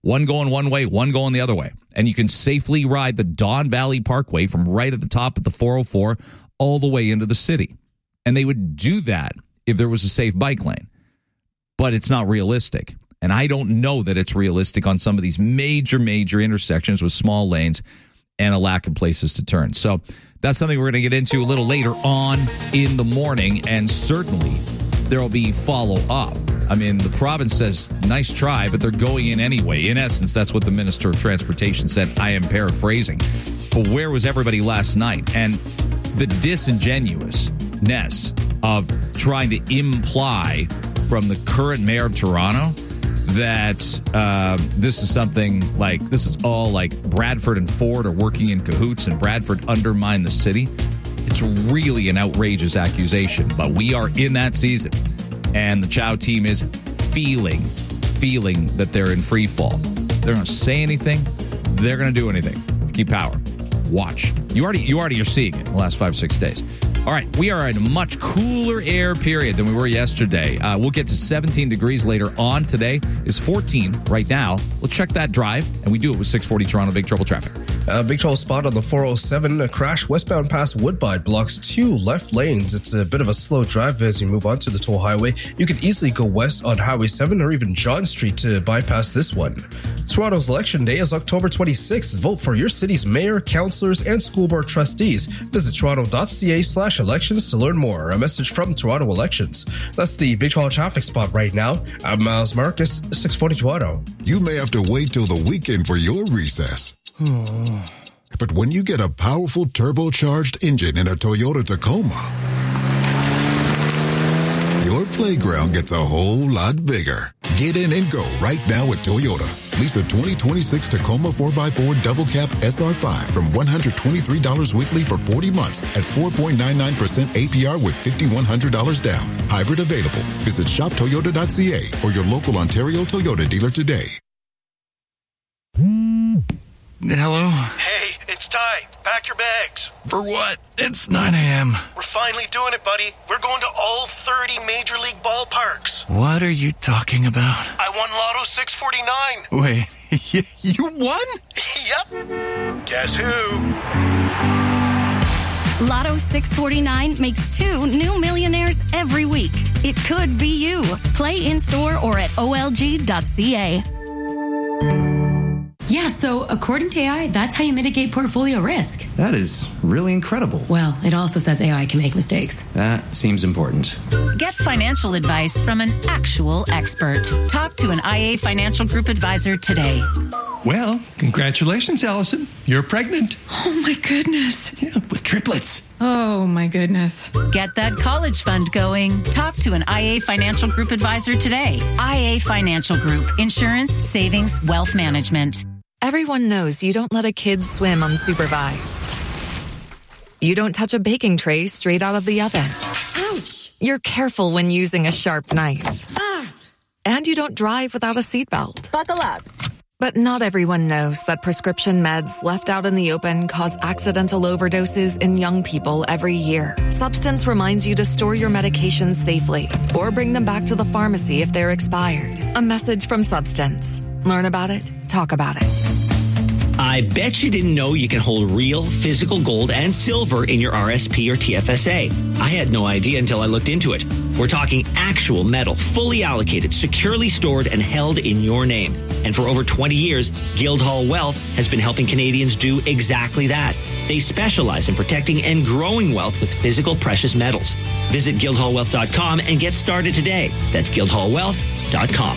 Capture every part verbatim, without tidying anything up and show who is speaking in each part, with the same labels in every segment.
Speaker 1: One going one way, one going the other way. And you can safely ride the Don Valley Parkway from right at the top of the four oh four all the way into the city. And they would do that if there was a safe bike lane. But it's not realistic. And I don't know that it's realistic on some of these major, major intersections with small lanes and a lack of places to turn. So that's something we're going to get into a little later on in the morning. And certainly there will be follow-up. I mean, the province says, nice try, but they're going in anyway. In essence, that's what the Minister of Transportation said. I am paraphrasing. But where was everybody last night? And the disingenuousness of trying to imply from the current mayor of Toronto that uh, this is something like, this is all like Bradford and Ford are working in cahoots and Bradford undermined the city. It's really an outrageous accusation, but we are in that season. And the Chow team is feeling, feeling that they're in free fall. They're going to say anything. They're going to do anything to keep power. Watch. You already, you already are seeing it in the last five, six days. All right, we are in a much cooler air period than we were yesterday. Uh, we'll get to seventeen degrees later on. Today is fourteen right now. We'll check that drive, and we do it with six forty Toronto Big Trouble traffic.
Speaker 2: A big trouble spot on the four oh seven. A crash westbound past Woodbine blocks two left lanes. It's a bit of a slow drive as you move onto the toll highway. You can easily go west on Highway seven or even John Street to bypass this one. Toronto's election day is October twenty-sixth. Vote for your city's mayor, councillors, and school board trustees. Visit toronto.ca slash elections to learn more. A message from Toronto Elections. That's the Big Trouble traffic spot right now. I'm Miles Marcus, six forty Toronto.
Speaker 3: You may have to wait till the weekend for your recess. But when you get a powerful turbocharged engine in a Toyota Tacoma, your playground gets a whole lot bigger. Get in and go right now at Toyota. Lease a twenty twenty-six Tacoma four by four Double Cab S R five from one hundred twenty-three dollars weekly for forty months at four point nine nine percent A P R with five thousand one hundred dollars down. Hybrid available. Visit shop toyota dot c a or your local Ontario Toyota dealer today.
Speaker 4: Hello?
Speaker 5: Hey, it's Ty. Pack your bags.
Speaker 4: For what? It's nine a.m.
Speaker 5: We're finally doing it, buddy. We're going to all thirty Major League ballparks.
Speaker 4: What are you talking about?
Speaker 5: I won Lotto six forty-nine.
Speaker 4: Wait, you won?
Speaker 5: Yep. Guess who?
Speaker 6: Lotto six forty-nine makes two new millionaires every week. It could be you. Play in-store or at O L G dot c a.
Speaker 7: Yeah, so according to A I, that's how you mitigate portfolio risk.
Speaker 8: That is really incredible.
Speaker 7: Well, it also says A I can make mistakes.
Speaker 8: That seems important.
Speaker 9: Get financial advice from an actual expert. Talk to an I A Financial Group advisor today.
Speaker 10: Well, congratulations, Allison. You're pregnant.
Speaker 7: Oh, my goodness.
Speaker 10: Yeah, with triplets.
Speaker 7: Oh, my goodness.
Speaker 9: Get that college fund going. Talk to an I A Financial Group advisor today. I A Financial Group. Insurance, savings, wealth management.
Speaker 11: Everyone knows you don't let a kid swim unsupervised. You don't touch a baking tray straight out of the oven. Ouch! You're careful when using a sharp knife. Ah! And you don't drive without a seatbelt.
Speaker 12: Buckle up.
Speaker 11: But not everyone knows that prescription meds left out in the open cause accidental overdoses in young people every year. Substance reminds you to store your medications safely or bring them back to the pharmacy if they're expired. A message from Substance. Learn about it, talk about it.
Speaker 13: I bet you didn't know you can hold real physical gold and silver in your R S P or T F S A. I had no idea until I looked into it. We're talking actual metal, fully allocated, securely stored, and held in your name. And for over twenty years, Guildhall Wealth has been helping Canadians do exactly that. They specialize in protecting and growing wealth with physical precious metals. Visit guildhall wealth dot com and get started today. That's guildhall wealth dot com.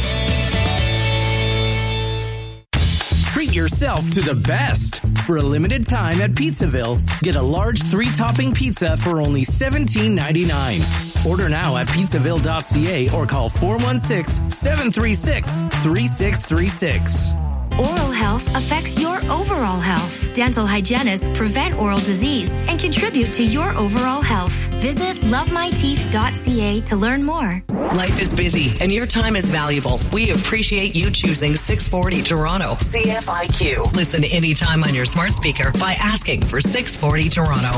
Speaker 14: Treat yourself to the best. For a limited time at Pizzaville, get a large three-topping pizza for only seventeen ninety-nine. Order now at pizzaville dot c a or call four one six, seven three six, three six three six.
Speaker 15: Oral health affects your overall health. Dental hygienists prevent oral disease and contribute to your overall health. Visit love my teeth dot c a to learn more.
Speaker 16: Life is busy and your time is valuable. We appreciate you choosing six forty Toronto. C F I Q. Listen anytime on your smart speaker by asking for six forty Toronto.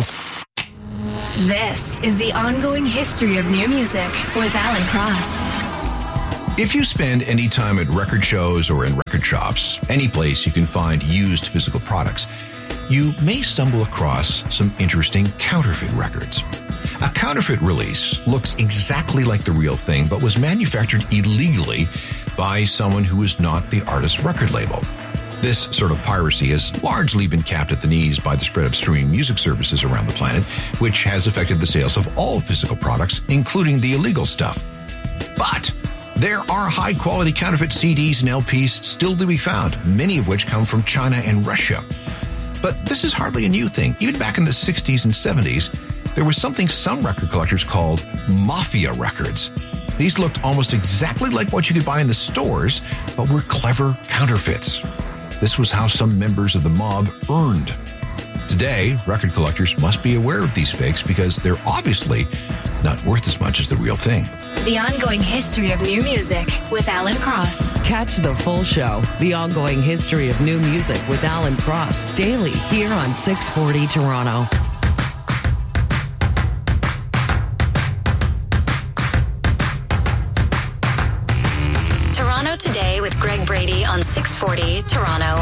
Speaker 17: This is the ongoing history of new music with Alan Cross.
Speaker 12: If you spend any time at record shows or in record shops, any place you can find used physical products, you may stumble across some interesting counterfeit records. A counterfeit release looks exactly like the real thing, but was manufactured illegally by someone who is not the artist's record label. This sort of piracy has largely been capped at the knees by the spread of streaming music services around the planet, which has affected the sales of all physical products, including the illegal stuff. But there are high-quality counterfeit C Ds and L Ps still to be found, many of which come from China and Russia. But this is hardly a new thing. Even back in the sixties and seventies, there was something some record collectors called mafia records. These looked almost exactly like what you could buy in the stores, but were clever counterfeits. This was how some members of the mob earned. Today, record collectors must be aware of these fakes because they're obviously not worth as much as the real thing.
Speaker 17: The ongoing history of new music with Alan Cross.
Speaker 16: Catch the full show, The Ongoing History of New Music with Alan Cross, daily here on six forty Toronto.
Speaker 17: Toronto Today with Greg Brady on six forty Toronto.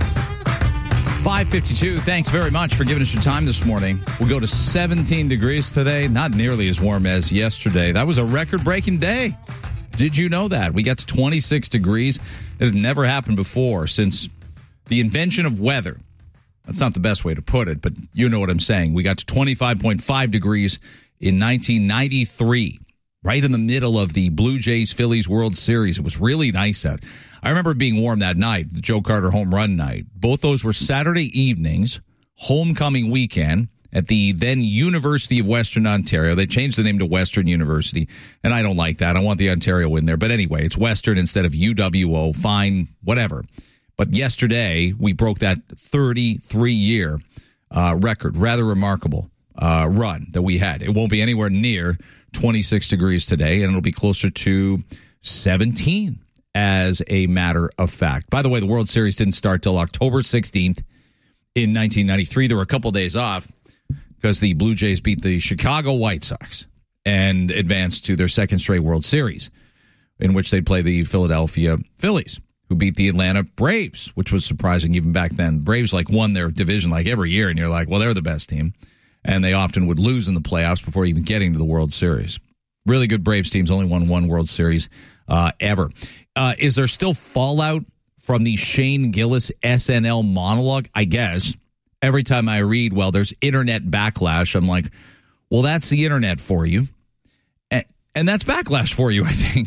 Speaker 1: five fifty-two. Thanks very much for giving us your time this morning. We'll go to seventeen degrees today. Not nearly as warm as yesterday. That was a record-breaking day. Did you know that? We got to twenty-six degrees. It had never happened before since the invention of weather. That's not the best way to put it, but you know what I'm saying. We got to twenty-five point five degrees in nineteen ninety-three, right in the middle of the Blue Jays-Phillies World Series. It was really nice out. I remember it being warm that night, the Joe Carter home run night. Both those were Saturday evenings, homecoming weekend at the then University of Western Ontario. They changed the name to Western University, and I don't like that. I want the Ontario in there. But anyway, it's Western instead of U W O. Fine, whatever. But yesterday, we broke that thirty-three-year uh, record. Rather remarkable uh, run that we had. It won't be anywhere near twenty-six degrees today, and it'll be closer to seventeen. As a matter of fact. By the way, the World Series didn't start till October sixteenth in nineteen ninety-three. There were a couple days off because the Blue Jays beat the Chicago White Sox and advanced to their second straight World Series, in which they'd play the Philadelphia Phillies, who beat the Atlanta Braves, which was surprising even back then. Braves like won their division like every year, and you're like, well, they're the best team. And they often would lose in the playoffs before even getting to the World Series. Really good Braves teams, only won one World Series uh, ever. Uh, is there still fallout from the Shane Gillis S N L monologue? I guess. Every time I read, well, there's internet backlash, I'm like, well, that's the internet for you. And, and that's backlash for you, I think.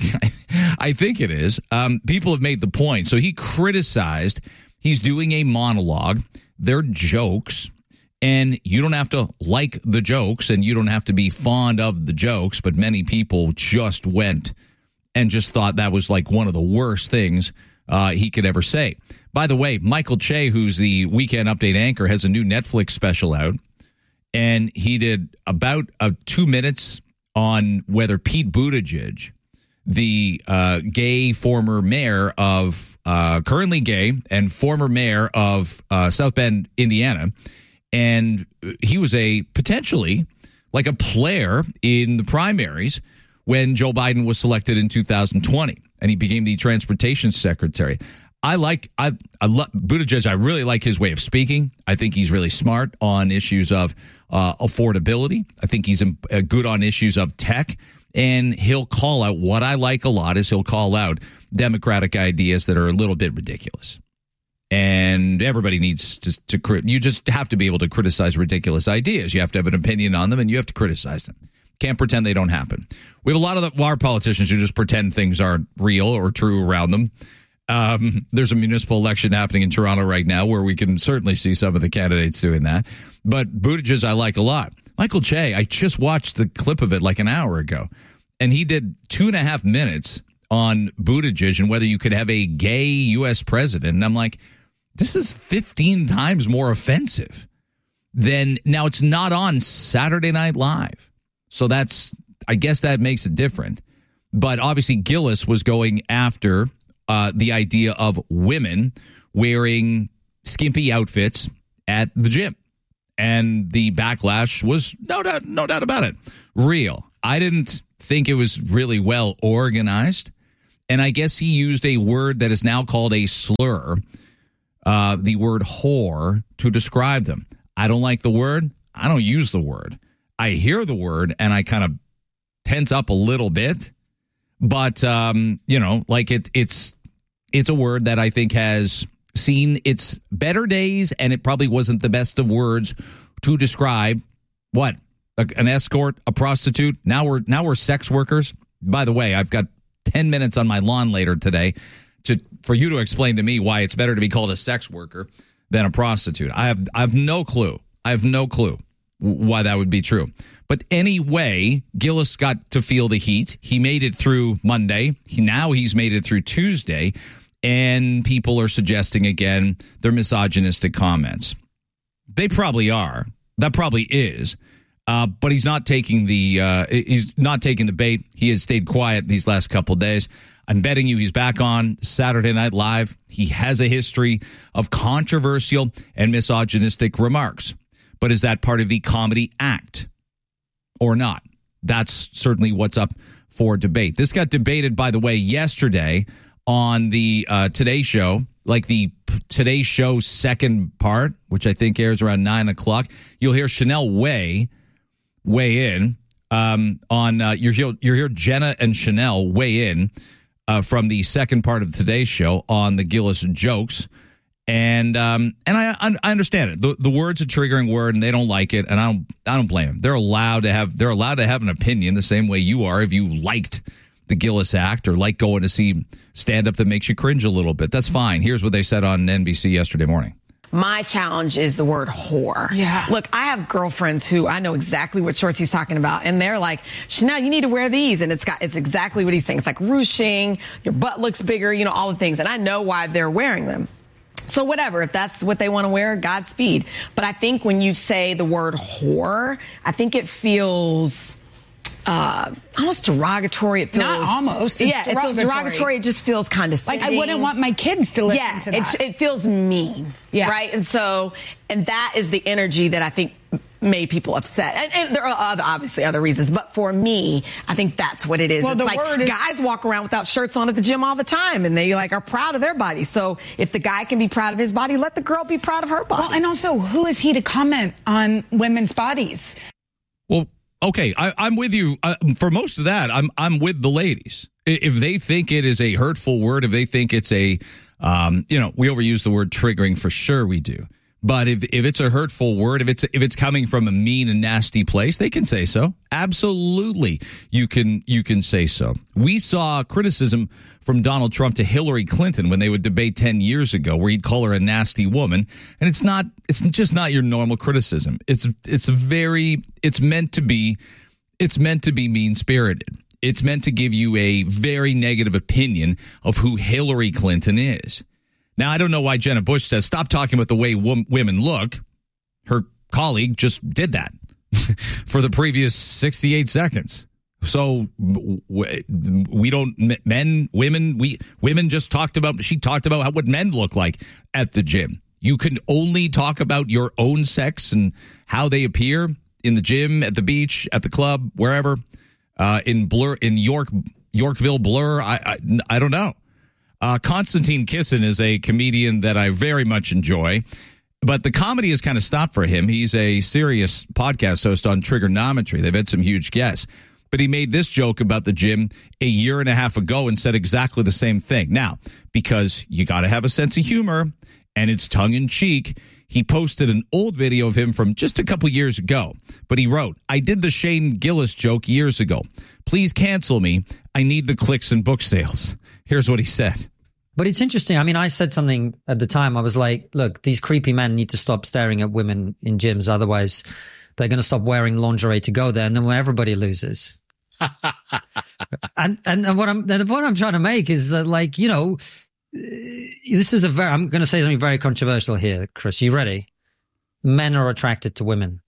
Speaker 1: I think it is. Um, people have made the point. So he criticized, he's doing a monologue. They're jokes. And you don't have to like the jokes, and you don't have to be fond of the jokes, but many people just went and just thought that was like one of the worst things uh, he could ever say. By the way, Michael Che, who's the Weekend Update anchor, has a new Netflix special out, and he did about uh, two minutes on whether Pete Buttigieg, the uh, gay former mayor of, uh, currently gay, and former mayor of uh, South Bend, Indiana, and he was a potentially like a player in the primaries when Joe Biden was selected in two thousand twenty, and he became the transportation secretary. I like I I love Buttigieg. I really like his way of speaking. I think he's really smart on issues of uh, affordability. I think he's uh, good on issues of tech, and he'll call out what I like a lot is he'll call out Democratic ideas that are a little bit ridiculous. And everybody needs to, to, you just have to be able to criticize ridiculous ideas. You have to have an opinion on them, and you have to criticize them. Can't pretend they don't happen. We have a lot of the, our politicians who just pretend things aren't real or true around them. Um, there's a municipal election happening in Toronto right now where we can certainly see some of the candidates doing that. But Buttigieg, I like a lot. Michael Che, I just watched the clip of it like an hour ago, and he did two and a half minutes on Buttigieg and whether you could have a gay U S president. And I'm like, this is fifteen times more offensive than, now it's not on Saturday Night Live. So that's, I guess that makes it different. But obviously Gillis was going after uh, the idea of women wearing skimpy outfits at the gym. And the backlash was, no doubt, no doubt about it, real. I didn't think it was really well organized. and I guess he used a word that is now called a slur, uh, the word whore, to describe them. I don't like the word. I don't use the word. I hear the word, and I kind of tense up a little bit. But, um, you know, like it, it's it's a word that I think has seen its better days, and it probably wasn't the best of words to describe what? A, an escort, a prostitute. Now we're now we're sex workers. By the way, I've got ten minutes on my lawn later today to for you to explain to me why it's better to be called a sex worker than a prostitute. I have I have no clue. I have no clue why that would be true. But anyway, Gillis got to feel the heat. He made it through Monday. He, now he's made it through Tuesday. And people are suggesting, again, they're misogynistic comments. They probably are. That probably is. Uh, but he's not taking the uh, he's not taking the bait. He has stayed quiet these last couple of days. I'm betting you he's back on Saturday Night Live. He has a history of controversial and misogynistic remarks. But is that part of the comedy act or not? That's certainly what's up for debate. This got debated, by the way, yesterday on the uh, Today Show, like the Today Show second part, which I think airs around nine o'clock. You'll hear Chanel weigh, weigh in um, on, uh, you'll hear, you'll hear Jenna and Chanel weigh in uh, from the second part of the Today Show on the Gillis jokes. And um, and I I understand it. The the word's a triggering word, and they don't like it, and I don't I don't blame them. They're allowed to have they're allowed to have an opinion the same way you are if you liked the Gillis act or like going to see stand up that makes you cringe a little bit. That's fine. Here's what they said on N B C yesterday morning.
Speaker 18: My challenge is the word whore. Yeah. Look, I have girlfriends who I know exactly what shorts he's talking about, and they're like, Chanel, you need to wear these, and it's got it's exactly what he's saying. It's like ruching, your butt looks bigger, you know, all the things, and I know why they're wearing them. So whatever, if that's what they want to wear, Godspeed. But I think when you say the word whore, I think it feels uh, almost derogatory. It feels,
Speaker 19: Not almost.
Speaker 18: Yeah,
Speaker 19: it's
Speaker 18: it
Speaker 19: derogatory.
Speaker 18: feels derogatory. It just feels condescending.
Speaker 19: Like I wouldn't want my kids to listen
Speaker 18: yeah,
Speaker 19: to that.
Speaker 18: It, it feels mean. Yeah. Right? And so, and that is the energy that I think made people upset. And, and there are other, obviously other reasons, but for me, I think that's what it is.
Speaker 19: Well,
Speaker 18: it's
Speaker 19: the
Speaker 18: like
Speaker 19: word is,
Speaker 18: guys walk around without shirts on at the gym all the time, and they like are proud of their body. So if the guy can be proud of his body, let the girl be proud of her body.
Speaker 19: Well, and also, who is he to comment on women's bodies?
Speaker 1: Well, okay, I, I'm with you uh, for most of that. I'm I'm with the ladies. If they think it is a hurtful word, if they think it's a, um, you know, we overuse the word triggering for sure, we do. But if if it's a hurtful word, if it's if it's coming from a mean and nasty place, they can say so. Absolutely, you can you can say so. We saw criticism from Donald Trump to Hillary Clinton when they would debate ten years ago, where he'd call her a nasty woman, and it's not it's just not your normal criticism. It's it's very it's meant to be it's meant to be mean spirited. It's meant to give you a very negative opinion of who Hillary Clinton is. Now, I don't know why Jenna Bush says, stop talking about the way w- women look. Her colleague just did that for the previous sixty-eight seconds. So w- we don't, men, women, we women just talked about, she talked about how, what men look like at the gym. You can only talk about your own sex and how they appear in the gym, at the beach, at the club, wherever, uh, in Blur, in York, Yorkville Blur. I, I, I don't know. Uh, Konstantin Kisin is a comedian that I very much enjoy, but the comedy has kind of stopped for him. He's a serious podcast host on Trigonometry. They've had some huge guests, but he made this joke about the gym a year and a half ago and said exactly the same thing. Now, because you got to have a sense of humor and it's tongue in cheek, he posted an old video of him from just a couple years ago, but he wrote, I did the Shane Gillis joke years ago. Please cancel me. I need the clicks and book sales. Here's what he said.
Speaker 20: But it's interesting. I mean, I said something at the time. I was like, look, these creepy men need to stop staring at women in gyms. Otherwise, they're going to stop wearing lingerie to go there. And then everybody loses. and, and what I'm, the point I'm trying to make is that, like, you know, this is a very, I'm going to say something very controversial here, Chris. You ready? Men are attracted to women.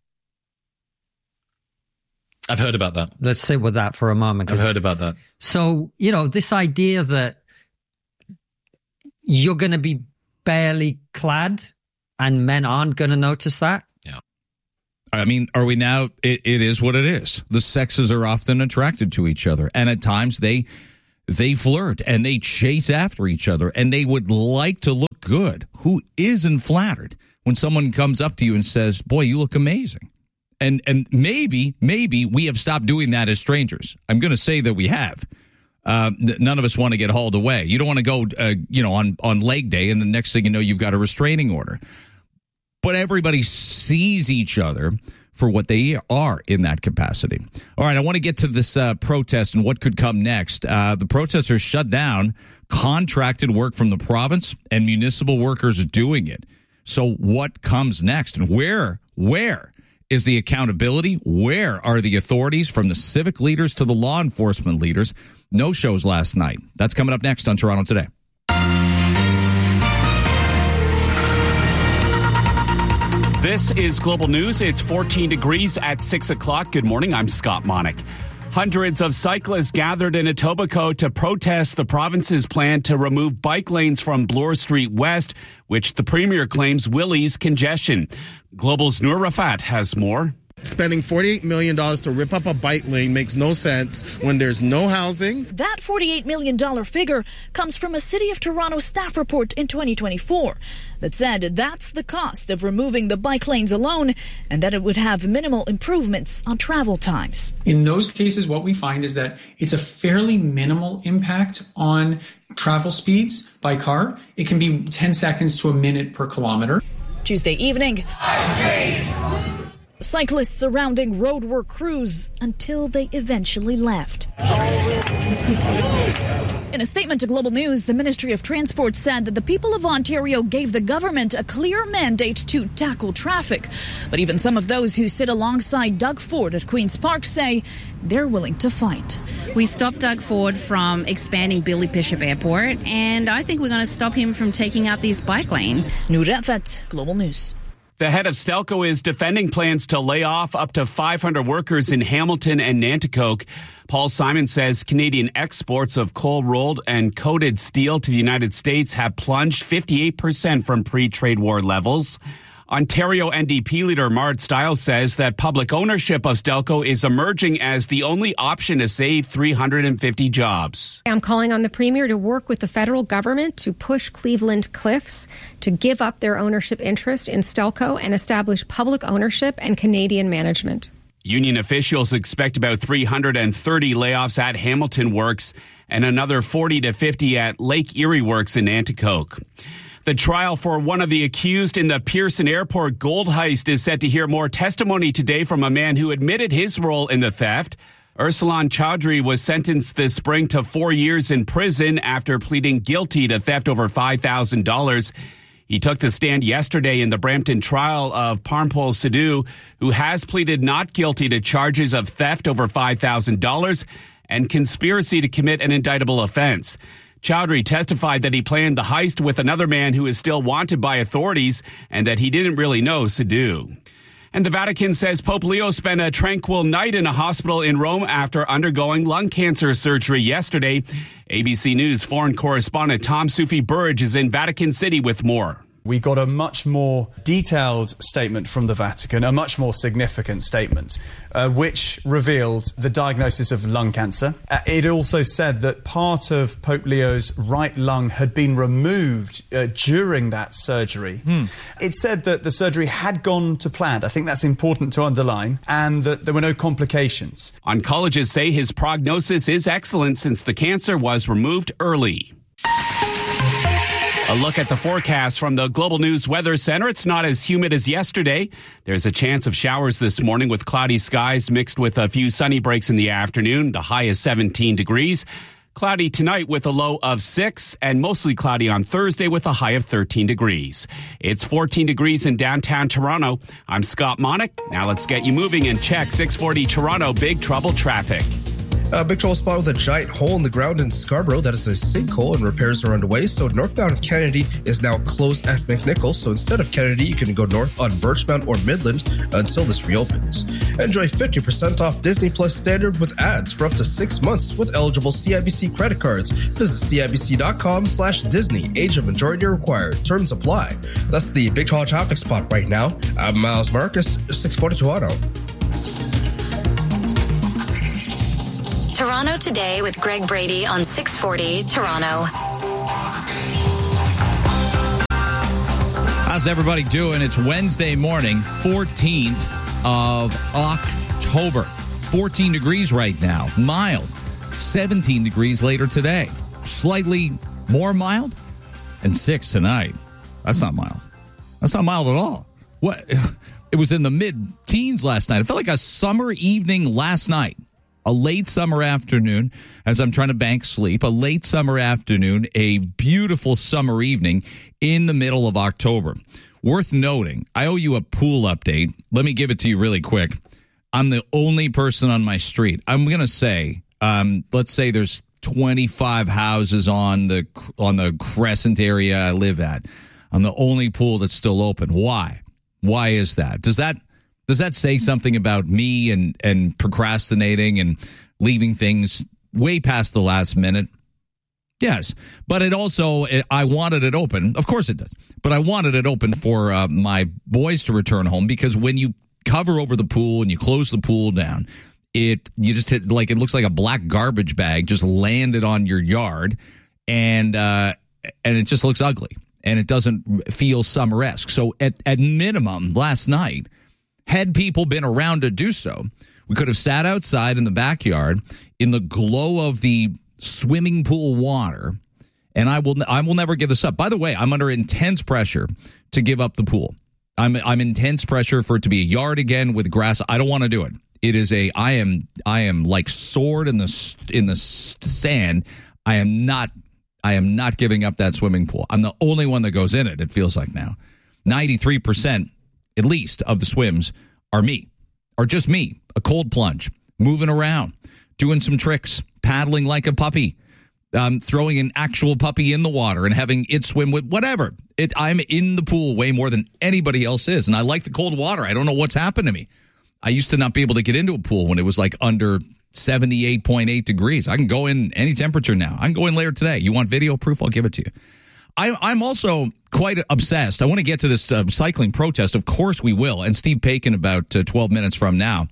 Speaker 21: I've heard about that.
Speaker 20: Let's sit with that for a moment.
Speaker 21: I've heard about that.
Speaker 20: So, you know, this idea that you're going to be barely clad and men aren't going to notice that.
Speaker 1: Yeah. I mean, are we now, it, it is what it is. The sexes are often attracted to each other. And at times they, they flirt and they chase after each other and they would like to look good. Who isn't flattered when someone comes up to you and says, boy, you look amazing? And and maybe, maybe we have stopped doing that as strangers. I'm going to say that we have. Uh, none of us want to get hauled away. You don't want to go, uh, you know, on, on leg day, and the next thing you know, you've got a restraining order. But everybody sees each other for what they are in that capacity. All right, I want to get to this uh, protest and what could come next. Uh, the protesters shut down contracted work from the province and municipal workers doing it. So what comes next, and where, where is the accountability? Where are the authorities, from the civic leaders to the law enforcement leaders? No shows last night. That's coming up next on Toronto Today.
Speaker 21: This is Global News. It's fourteen degrees at six o'clock. Good morning. I'm Scott Monick. Hundreds of cyclists gathered in Etobicoke to protest the province's plan to remove bike lanes from Bloor Street West, which the premier claims will ease congestion. Global's Noor Rafat has more.
Speaker 22: Spending forty-eight million dollars to rip up a bike lane makes no sense when there's no housing.
Speaker 23: That forty-eight million dollars figure comes from a City of Toronto staff report in twenty twenty-four that said that's the cost of removing the bike lanes alone, and that it would have minimal improvements on travel times.
Speaker 24: In those cases, what we find is that it's a fairly minimal impact on travel speeds by car. It can be ten seconds to a minute per kilometer.
Speaker 23: Tuesday evening, cyclists surrounding roadwork crews until they eventually left. In a statement to Global News, the Ministry of Transport said that the people of Ontario gave the government a clear mandate to tackle traffic. But even some of those who sit alongside Doug Ford at Queen's Park say they're willing to fight.
Speaker 25: We stopped Doug Ford from expanding Billy Bishop Airport, and I think we're going to stop him from taking out these bike lanes.
Speaker 23: Noor Rafat, Global News.
Speaker 21: The head of Stelco is defending plans to lay off up to five hundred workers in Hamilton and Nanticoke. Paul Simon says Canadian exports of cold rolled and coated steel to the United States have plunged fifty-eight percent from pre-trade war levels. Ontario N D P leader Mart Stiles says that public ownership of Stelco is emerging as the only option to save three hundred fifty jobs.
Speaker 26: I'm calling on the Premier to work with the federal government to push Cleveland Cliffs to give up their ownership interest in Stelco and establish public ownership and Canadian management.
Speaker 21: Union officials expect about three hundred thirty layoffs at Hamilton Works and another forty to fifty at Lake Erie Works in Nanticoke. The trial for one of the accused in the Pearson Airport gold heist is set to hear more testimony today from a man who admitted his role in the theft. Ursulan Chowdhury was sentenced this spring to four years in prison after pleading guilty to theft over five thousand dollars. He took the stand yesterday in the Brampton trial of Parmpol Sidhu, who has pleaded not guilty to charges of theft over five thousand dollars and conspiracy to commit an indictable offense. Chowdhury testified that he planned the heist with another man who is still wanted by authorities and that he didn't really know Sidhu. And the Vatican says Pope Leo spent a tranquil night in a hospital in Rome after undergoing lung cancer surgery yesterday. A B C News foreign correspondent Tom Sufi Burridge is in Vatican City with more.
Speaker 27: We got a much more detailed statement from the Vatican, a much more significant statement, uh, which revealed the diagnosis of lung cancer. Uh, it also said that part of Pope Leo's right lung had been removed uh, during that surgery. Hmm. It said that the surgery had gone to plan. I think that's important to underline, and that there were no complications.
Speaker 21: Oncologists say his prognosis is excellent since the cancer was removed early. A look at the forecast from the Global News Weather Center. It's not as humid as yesterday. There's a chance of showers this morning with cloudy skies mixed with a few sunny breaks in the afternoon. The high is seventeen degrees. Cloudy tonight with a low of six, and mostly cloudy on Thursday with a high of thirteen degrees. It's fourteen degrees in downtown Toronto. I'm Scott Monick. Now let's get you moving and check six forty Toronto Big Trouble traffic.
Speaker 2: A big trouble spot with a giant hole in the ground in Scarborough. That is a sinkhole, and repairs are underway. So northbound Kennedy is now closed at McNichol. So instead of Kennedy, you can go north on Birchmount or Midland until this reopens. Enjoy fifty percent off Disney Plus Standard with ads for up to six months with eligible C I B C credit cards. Visit cibc.com slash Disney. Age of majority required. Terms apply. That's the big trouble traffic spot right now. I'm Miles Marcus, six forty Toronto.
Speaker 17: Toronto. Toronto Today with Greg Brady on six forty Toronto.
Speaker 1: How's everybody doing? It's Wednesday morning, fourteenth of October. fourteen degrees right now. Mild. seventeen degrees later today. Slightly more mild. And six tonight. That's not mild. That's not mild at all. What? It was in the mid-teens last night. It felt like a summer evening last night. A late summer afternoon, as I'm trying to bank sleep. A late summer afternoon, a beautiful summer evening in the middle of October. Worth noting, I owe you a pool update. Let me give it to you really quick. I'm the only person on my street. I'm going to say, um, let's say there's twenty-five houses on the on the Crescent area I live at. I'm the only pool that's still open. Why? Why is that? Does that does that say something about me and and procrastinating and leaving things way past the last minute? Yes, but it also, I wanted it open. Of course it does. But I wanted it open for uh, my boys to return home, because when you cover over the pool and you close the pool down, it you just hit, like, it looks like a black garbage bag just landed on your yard, and uh, and it just looks ugly, and it doesn't feel summer-esque. So at, at minimum, last night, had people been around to do so, we could have sat outside in the backyard in the glow of the swimming pool water, and I will I will never give this up. By the way, I'm under intense pressure to give up the pool. I'm I'm intense pressure for it to be a yard again with grass. I don't want to do it. It is a I am I am like sword in the in the sand. I am not I am not giving up that swimming pool. I'm the only one that goes in it. It feels like now, ninety-three percent at least of the swims are me, are just me. A cold plunge, moving around, doing some tricks, paddling like a puppy, um, throwing an actual puppy in the water and having it swim with whatever. It, I'm in the pool way more than anybody else is, and I like the cold water. I don't know what's happened to me. I used to not be able to get into a pool when it was like under seventy-eight point eight degrees. I can go in any temperature now. I can go in later today. You want video proof? I'll give it to you. I, I'm also quite obsessed. I want to get to this uh, cycling protest. Of course we will. And Steve Paikin, about uh, twelve minutes from now,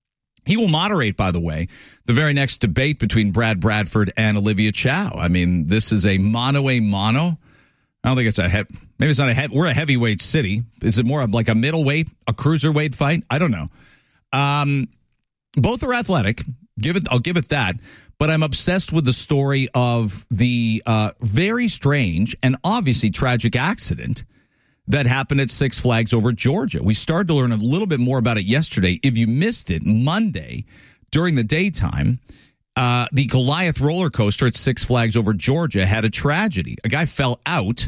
Speaker 1: he will moderate, by the way, the very next debate between Brad Bradford and Olivia Chow. I mean, this is a mono a mono. I don't think it's a he- maybe it's not a he- we're a heavyweight city. Is it more of like a middleweight, a cruiserweight fight? I don't know. Um, both are athletic. Give it. I'll give it that. But I'm obsessed with the story of the uh, very strange and obviously tragic accident that happened at Six Flags over Georgia. We started to learn a little bit more about it yesterday. If you missed it, Monday during the daytime, uh, the Goliath roller coaster at Six Flags over Georgia had a tragedy. A guy fell out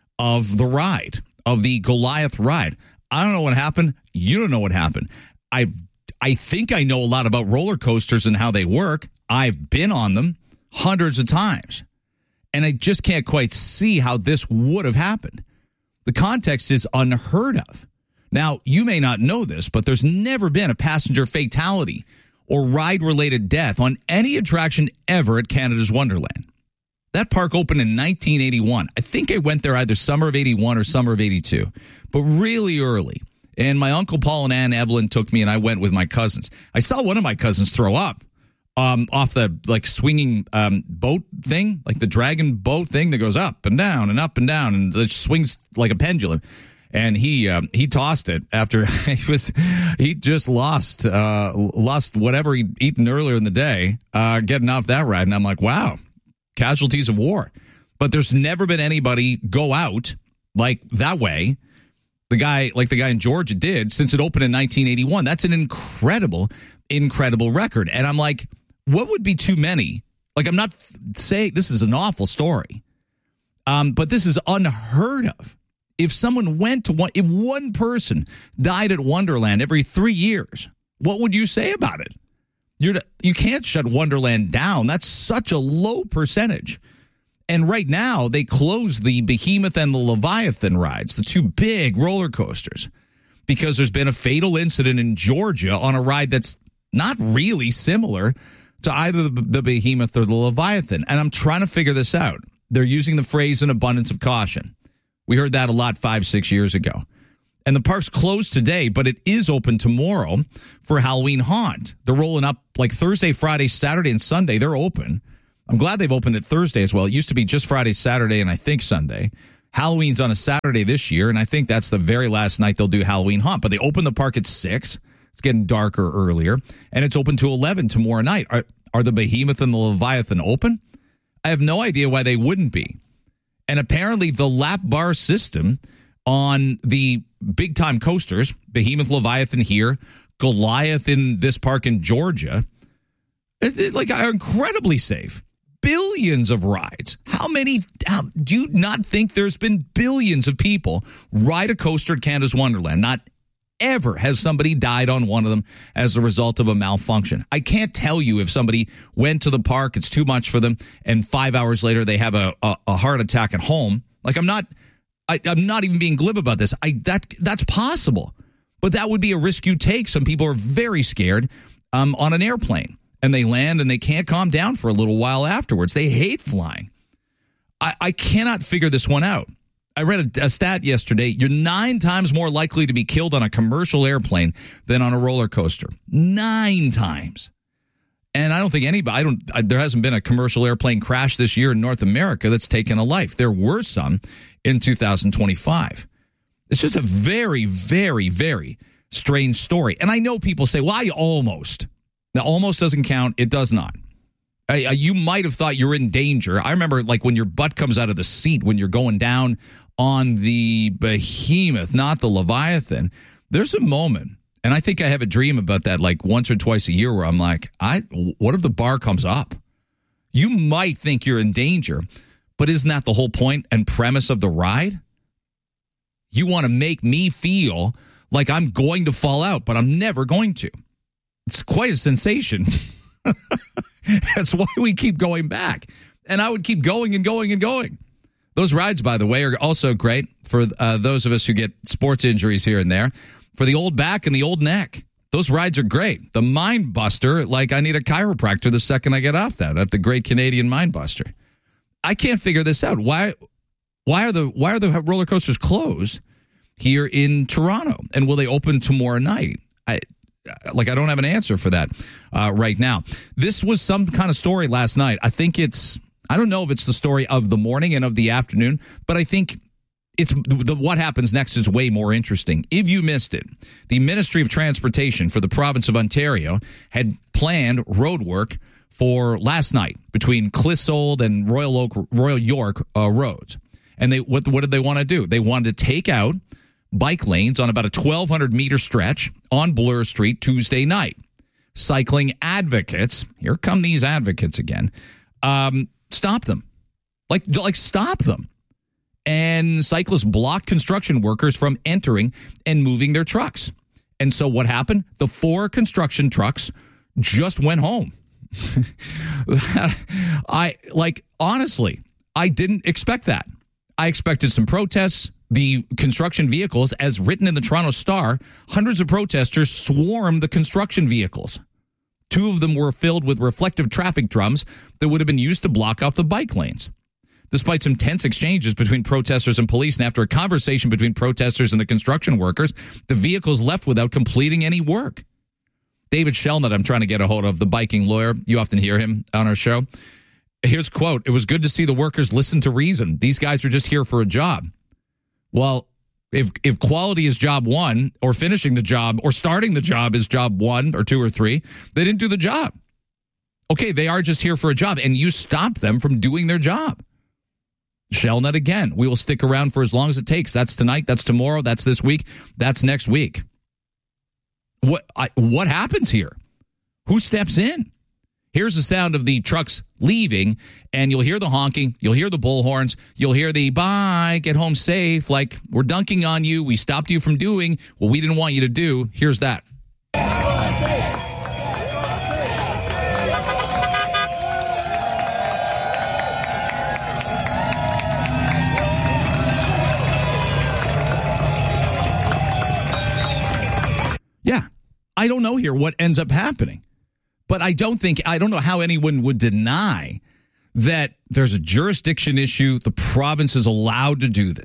Speaker 1: of the ride, of the Goliath ride. I don't know what happened. You don't know what happened. I I think I know a lot about roller coasters and how they work. I've been on them hundreds of times, and I just can't quite see how this would have happened. The context is unheard of. Now, you may not know this, but there's never been a passenger fatality or ride-related death on any attraction ever at Canada's Wonderland. That park opened in nineteen eighty-one. I think I went there either summer of eighty-one or summer of eighty-two, but really early. And my Uncle Paul and Aunt Evelyn took me, and I went with my cousins. I saw one of my cousins throw up um, off the like swinging um, boat thing, like the dragon boat thing that goes up and down and up and down and it swings like a pendulum. And he uh, he tossed it after he was he just lost uh, lost whatever he'd eaten earlier in the day uh, getting off that ride. And I'm like, wow, casualties of war. But there's never been anybody go out like that way. The guy, like the guy in Georgia did, since it opened in nineteen eighty-one. That's an incredible, incredible record. And I'm like, what would be too many? Like, I'm not saying this is an awful story, um, but this is unheard of. If someone went to one, if one person died at Wonderland every three years, what would you say about it? You're, you can't shut Wonderland down. That's such a low percentage. And right now, they closed the Behemoth and the Leviathan rides, the two big roller coasters, because there's been a fatal incident in Georgia on a ride that's not really similar to either the, the Behemoth or the Leviathan. And I'm trying to figure this out. They're using the phrase an abundance of caution. We heard that a lot five, six years ago. And the park's closed today, but it is open tomorrow for Halloween Haunt. They're rolling up like Thursday, Friday, Saturday, and Sunday. They're open. I'm glad they've opened it Thursday as well. It used to be just Friday, Saturday, and I think Sunday. Halloween's on a Saturday this year, and I think that's the very last night they'll do Halloween Haunt. But they open the park at six. It's getting darker earlier, and it's open to eleven tomorrow night. Are, are the Behemoth and the Leviathan open? I have no idea why they wouldn't be. And apparently the lap bar system on the big-time coasters, Behemoth, Leviathan here, Goliath in this park in Georgia, it, it, like are incredibly safe. Billions of rides. How many, how, do you not think there's been billions of people ride a coaster at Canada's Wonderland? Not ever has somebody died on one of them as a result of a malfunction. I can't tell you if somebody went to the park, it's too much for them, and five hours later they have a, a, a heart attack at home. Like, I'm not... I, I'm not even being glib about this. I that that's possible, but that would be a risk you take. Some people are very scared um, on an airplane, and they land and they can't calm down for a little while afterwards. They hate flying. I, I cannot figure this one out. I read a, a stat yesterday. You're nine times more likely to be killed on a commercial airplane than on a roller coaster. Nine times. And I don't think anybody, I don't, I, there hasn't been a commercial airplane crash this year in North America that's taken a life. There were some in two thousand twenty-five. It's just a very, very, very strange story. And I know people say, well, I almost. Now, almost doesn't count. It does not. I, I, you might have thought you're in danger. I remember like when your butt comes out of the seat when you're going down on the Behemoth, not the Leviathan. There's a moment. And I think I have a dream about that like once or twice a year where I'm like, I, what if the bar comes up? You might think you're in danger, but isn't that the whole point and premise of the ride? You want to make me feel like I'm going to fall out, but I'm never going to. It's quite a sensation. That's why we keep going back. And I would keep going and going and going. Those rides, by the way, are also great for uh, those of us who get sports injuries here and there. For the old back and the old neck. Those rides are great. The Mind Buster, like I need a chiropractor the second I get off that at the Great Canadian Mind Buster. I can't figure this out. Why why are the why are the roller coasters closed here in Toronto? And will they open tomorrow night? I like I don't have an answer for that uh, right now. This was some kind of story last night. I think it's I don't know if it's the story of the morning and of the afternoon, but I think It's the, what happens next is way more interesting. If you missed it, the Ministry of Transportation for the province of Ontario had planned road work for last night between Clissold and Royal Oak, Royal York uh, roads. And they what, what did they want to do? They wanted to take out bike lanes on about a twelve hundred meter stretch on Bloor Street Tuesday night. Cycling advocates, here come these advocates again, um, stop them. Like, like stop them. And cyclists blocked construction workers from entering and moving their trucks. And so what happened? The four construction trucks just went home. I like, honestly, I didn't expect that. I expected some protests. The construction vehicles, as written in the Toronto Star, hundreds of protesters swarmed the construction vehicles. Two of them were filled with reflective traffic drums that would have been used to block off the bike lanes. Despite some tense exchanges between protesters and police, and after a conversation between protesters and the construction workers, the vehicles left without completing any work. David Shelnut, I'm trying to get a hold of, the biking lawyer. You often hear him on our show. Here's a quote. "It was good to see the workers listen to reason. These guys are just here for a job." Well, if if quality is job one, or finishing the job, or starting the job is job one, or two, or three, they didn't do the job. Okay, they are just here for a job, and you stop them from doing their job. Shelnut again. "We will stick around for as long as it takes. That's tonight. That's tomorrow. That's this week. That's next week." What I, what happens here? Who steps in? Here's the sound of the trucks leaving, and you'll hear the honking. You'll hear the bullhorns. You'll hear the "bye, get home safe." Like, we're dunking on you. We stopped you from doing what we didn't want you to do. Here's that. Yeah, I don't know here what ends up happening, but I don't think, I don't know how anyone would deny that there's a jurisdiction issue. The province is allowed to do this.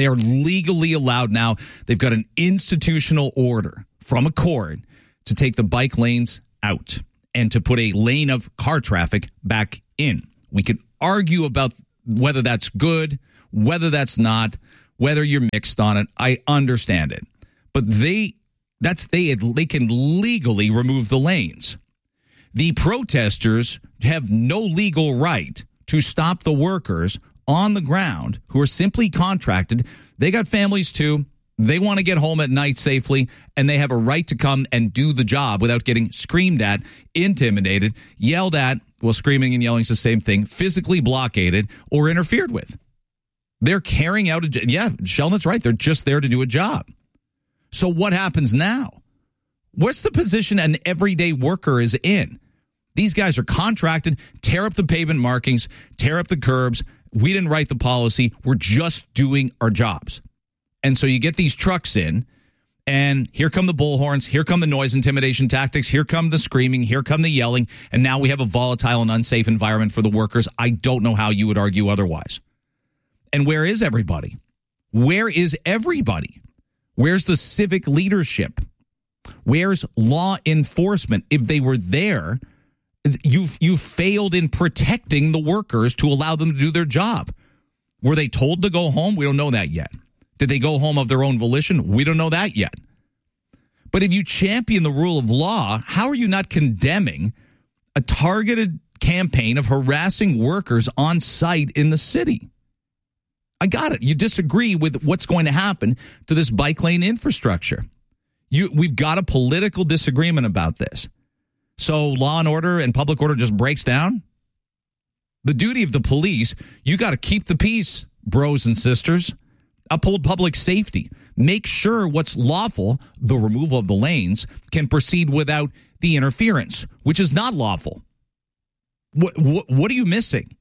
Speaker 1: They are legally allowed now. They've got an institutional order from a court to take the bike lanes out and to put a lane of car traffic back in. We could argue about whether that's good, whether that's not, whether you're mixed on it. I understand it. But they that's they they can legally remove the lanes. The protesters have no legal right to stop the workers on the ground who are simply contracted. They got families too. They want to get home at night safely, and they have a right to come and do the job without getting screamed at, intimidated, yelled at. Well, screaming and yelling is the same thing, physically blockaded or interfered with. They're carrying out a, yeah, Sheldon's right. They're just there to do a job. So what happens now? What's the position an everyday worker is in? These guys are contracted, tear up the pavement markings, tear up the curbs. We didn't write the policy. We're just doing our jobs. And so you get these trucks in, and here come the bullhorns, here come the noise intimidation tactics, here come the screaming, here come the yelling, and now we have a volatile and unsafe environment for the workers. I don't know how you would argue otherwise. And where is everybody? Where is everybody? Where's the civic leadership? Where's law enforcement? If they were there, you've, you failed in protecting the workers to allow them to do their job. Were they told to go home? We don't know that yet. Did they go home of their own volition? We don't know that yet. But if you champion the rule of law, how are you not condemning a targeted campaign of harassing workers on site in the city? I got it. You disagree with what's going to happen to this bike lane infrastructure. You, we've got a political disagreement about this. So law and order and public order just breaks down? The duty of the police, you got to keep the peace, bros and sisters. Uphold public safety. Make sure what's lawful, the removal of the lanes, can proceed without the interference, which is not lawful. What what, what are you missing?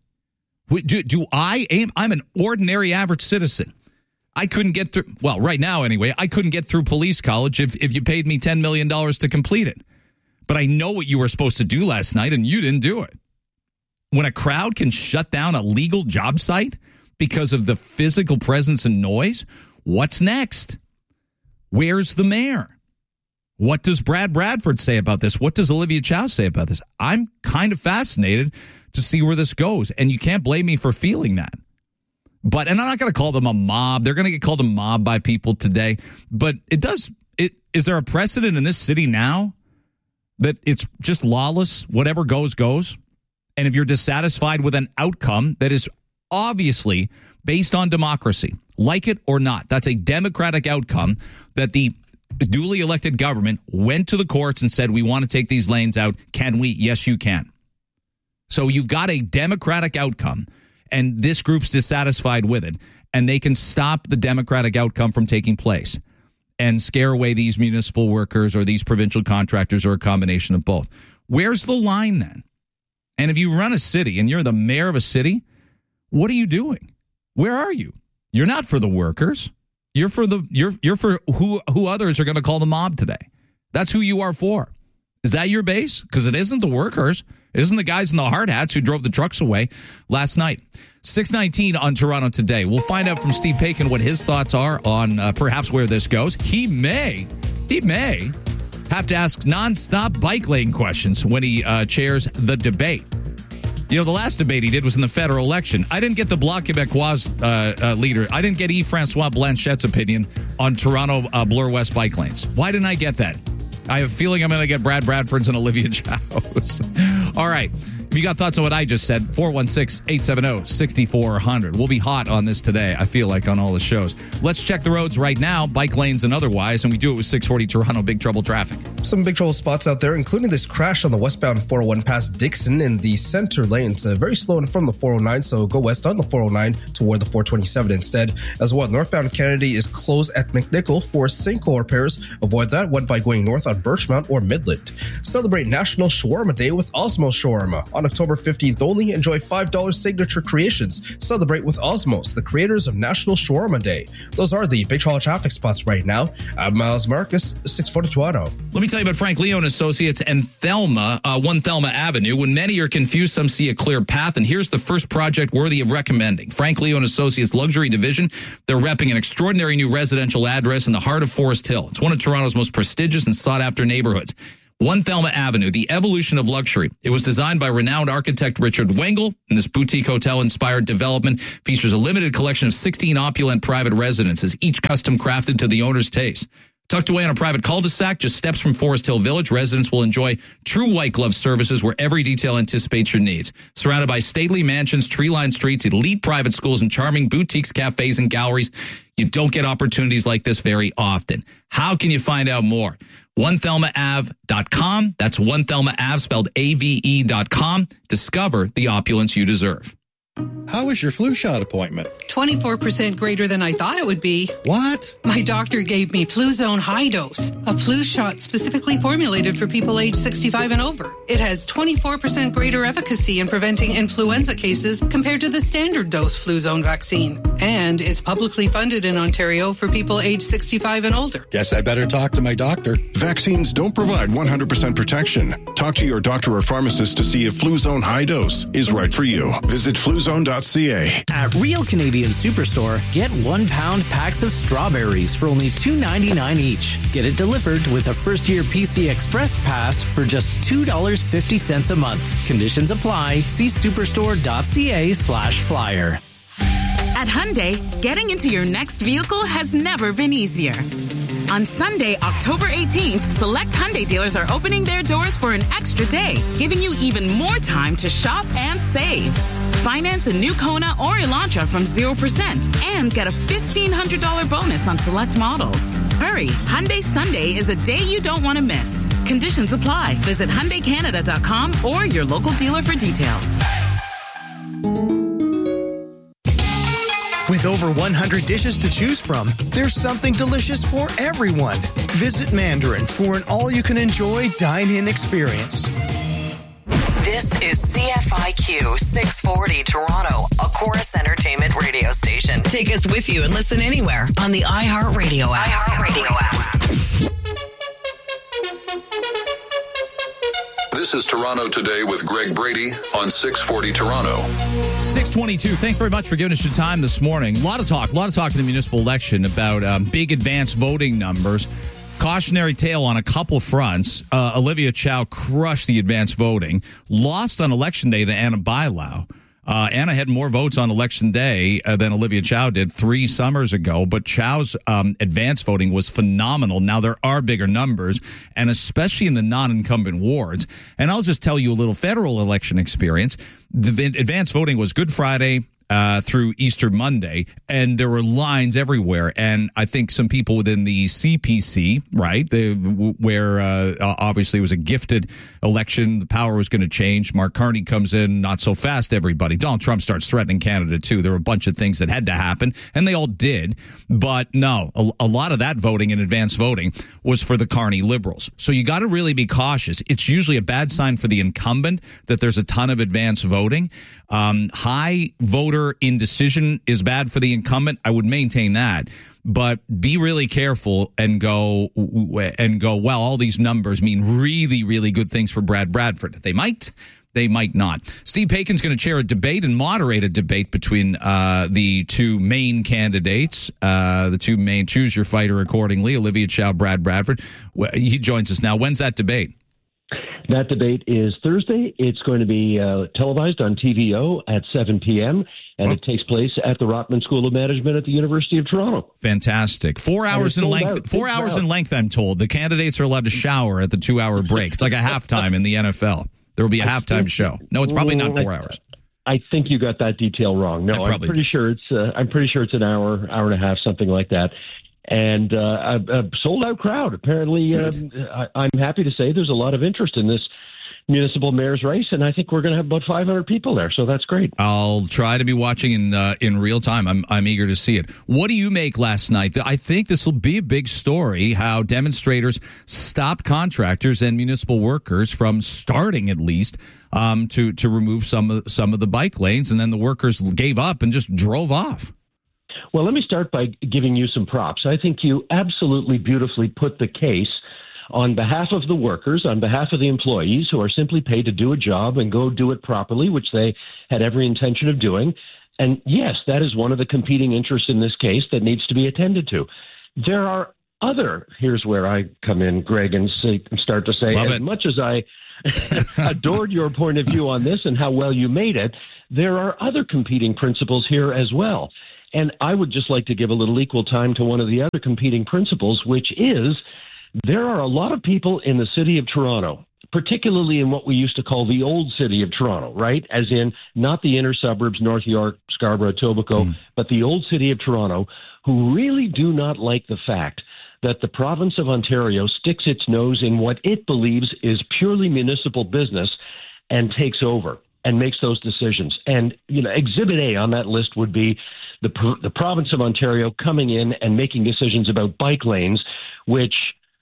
Speaker 1: Do, do I am I'm an ordinary average citizen. I couldn't get through, well, right now anyway, I couldn't get through police college if, if you paid me ten million dollars to complete it. But I know what you were supposed to do last night, and you didn't do it. When a crowd can shut down a legal job site because of the physical presence and noise, what's next? Where's the mayor? What does Brad Bradford say about this? What does Olivia Chow say about this? I'm kind of fascinated to see where this goes, and you can't blame me for feeling that. But, and I'm not going to call them a mob. They're going to get called a mob by people today. But it does, it, is there a precedent in this city now that it's just lawless, whatever goes, goes? And if you're dissatisfied with an outcome that is obviously based on democracy, like it or not, that's a democratic outcome that the duly elected government went to the courts and said, we want to take these lanes out. Can we? Yes, you can. So you've got a democratic outcome, and this group's dissatisfied with it, and they can stop the democratic outcome from taking place and scare away these municipal workers or these provincial contractors or a combination of both. Where's the line then? And if you run a city and you're the mayor of a city, what are you doing? Where are you? You're not for the workers. You're for the you're you're for who who others are going to call the mob today. That's who you are for. Is that your base? Because it isn't the workers. It isn't the guys in the hard hats who drove the trucks away last night. six nineteen on Toronto Today. We'll find out from Steve Paikin what his thoughts are on uh, perhaps where this goes. He may, he may have to ask nonstop bike lane questions when he uh, chairs the debate. You know, the last debate he did was in the federal election. I didn't get the Bloc Québécois uh, uh, leader. I didn't get Yves-François Blanchette's opinion on Toronto uh, Bloor West bike lanes. Why didn't I get that? I have a feeling I'm going to get Brad Bradford's and Olivia Chow's. All right. If you got thoughts on what I just said, four one six, eight seven zero, six four zero zero. We'll be hot on this today, I feel like, on all the shows. Let's check the roads right now, bike lanes and otherwise, and we do it with six forty Toronto Big Trouble traffic.
Speaker 2: Some big trouble spots out there, including this crash on the westbound four oh one past Dixon in the center lanes. Uh, very slow and from the four oh nine, so go west on the four oh nine toward the four twenty-seven instead. As well, northbound Kennedy is closed at McNichol for sinkhole repairs. Avoid that one by going north on Birchmount or Midland. Celebrate National Shawarma Day with Osmo Shawarma. On October fifteenth only, enjoy five dollars signature creations. Celebrate with Osmos, the creators of National Shawarma Day. Those are the big travel traffic spots right now. I'm Miles Marcus, six forty Toronto.
Speaker 1: Let me tell you about Frank Leo and Associates and Thelma, uh, one Thelma Avenue. When many are confused, some see a clear path, and here's the first project worthy of recommending. Frank Leo and Associates Luxury Division. They're repping an extraordinary new residential address in the heart of Forest Hill. It's one of Toronto's most prestigious and sought-after neighborhoods. one Thelma Avenue, the evolution of luxury. It was designed by renowned architect Richard Wengel, and this boutique hotel-inspired development features a limited collection of sixteen opulent private residences, each custom crafted to the owner's taste. Tucked away on a private cul-de-sac, just steps from Forest Hill Village, residents will enjoy true white glove services where every detail anticipates your needs. Surrounded by stately mansions, tree-lined streets, elite private schools, and charming boutiques, cafes, and galleries, you don't get opportunities like this very often. How can you find out more? one thelma ave dot com. That's one Thelma Ave, spelled A V E dot com. Discover the opulence you deserve.
Speaker 3: How was your flu shot appointment?
Speaker 4: twenty-four percent greater than I thought it would be.
Speaker 3: What?
Speaker 4: My doctor gave me Fluzone High Dose, a flu shot specifically formulated for people age sixty-five and over. It has twenty-four percent greater efficacy in preventing influenza cases compared to the standard dose Fluzone vaccine, and is publicly funded in Ontario for people age sixty-five and older.
Speaker 3: Guess I better talk to my doctor.
Speaker 5: Vaccines don't provide one hundred percent protection. Talk to your doctor or pharmacist to see if Fluzone High Dose is right for you. Visit fluzone dot c a.
Speaker 14: At Real Canadian Superstore, get one pound packs of strawberries for only two ninety-nine each. Get it delivered with a first year P C Express pass for just two dollars and fifty cents a month. Conditions apply. See superstore dot c a slash flyer.
Speaker 6: At Hyundai, getting into your next vehicle has never been easier. On Sunday, October eighteenth, select Hyundai dealers are opening their doors for an extra day, giving you even more time to shop and save. Finance a new Kona or Elantra from zero percent and get a fifteen hundred dollars bonus on select models. Hurry, Hyundai Sunday is a day you don't want to miss. Conditions apply. Visit Hyundai Canada dot com or your local dealer for details.
Speaker 7: With over one hundred dishes to choose from, there's something delicious for everyone. Visit Mandarin for an all-you-can-enjoy dine-in experience.
Speaker 16: This is C F I Q six forty Toronto, a Chorus Entertainment radio station. Take us with you and listen anywhere on the iHeartRadio app. iHeartRadio app.
Speaker 12: This is Toronto Today with Greg Brady on six forty Toronto.
Speaker 1: six twenty-two. Thanks very much for giving us your time this morning. A lot of talk, a lot of talk in the municipal election about um, big advance voting numbers. Cautionary tale on a couple fronts. Uh, Olivia Chow crushed the advance voting, lost on election day to Anna Bailão. Uh, Anna had more votes on election day uh, than Olivia Chow did three summers ago, but Chow's um, advance voting was phenomenal. Now, there are bigger numbers, and especially in the non-incumbent wards. And I'll just tell you a little federal election experience. The advance voting was Good Friday Uh, through Easter Monday, and there were lines everywhere. And I think some people within the C P C, right, the, where uh, obviously it was a gifted election, the power was going to change. Mark Carney comes in, not so fast, everybody. Donald Trump starts threatening Canada, too. There were a bunch of things that had to happen, and they all did. But no, a, a lot of that voting and advance voting was for the Carney Liberals. So you got to really be cautious. It's usually a bad sign for the incumbent that there's a ton of advance voting. Um, high voter indecision is bad for the incumbent. I would maintain that, but be really careful and go and go. Well, all these numbers mean really, really good things for Brad Bradford. They might, they might not. Steve Paikin's going to chair a debate and moderate a debate between uh, the two main candidates, uh, the two main choose your fighter accordingly. Olivia Chow, Brad Bradford. He joins us now. When's that debate?
Speaker 8: That debate is Thursday. It's going to be uh, televised on T V O at seven p.m., and oh. it takes place at the Rotman School of Management at the University of Toronto.
Speaker 1: Fantastic. Four hours in length. Out. Four hours in length, I'm told. The candidates are allowed to shower at the two-hour break. It's like a halftime in the N F L. There will be a I halftime think, show. No, it's probably not four hours.
Speaker 8: I think you got that detail wrong. No, I'm pretty did. sure it's. Uh, I'm pretty sure it's an hour, hour and a half, something like that. And uh, a, a sold-out crowd. Apparently, um, I, I'm happy to say there's a lot of interest in this municipal mayor's race, and I think we're going to have about five hundred people there, so that's great.
Speaker 1: I'll try to be watching in uh, in real time. I'm I'm eager to see it. What do you make last night? I think this will be a big story, how demonstrators stopped contractors and municipal workers from starting, at least, um, to, to remove some of, some of the bike lanes, and then the workers gave up and just drove off.
Speaker 8: Well, let me start by giving you some props. I think you absolutely beautifully put the case on behalf of the workers, on behalf of the employees who are simply paid to do a job and go do it properly, which they had every intention of doing. And yes, that is one of the competing interests in this case that needs to be attended to. There are other, here's where I come in, Greg, and say, start to say,
Speaker 1: Love
Speaker 8: as
Speaker 1: it.
Speaker 8: much as I adored your point of view on this and how well you made it, there are other competing principles here as well. And I would just like to give a little equal time to one of the other competing principles, which is there are a lot of people in the city of Toronto, particularly in what we used to call the old city of Toronto, right? As in not the inner suburbs, North York, Scarborough, Etobicoke, mm. but the old city of Toronto, who really do not like the fact that the province of Ontario sticks its nose in what it believes is purely municipal business and takes over and makes those decisions. And, you know, Exhibit A on that list would be the the province of Ontario coming in and making decisions about bike lanes, which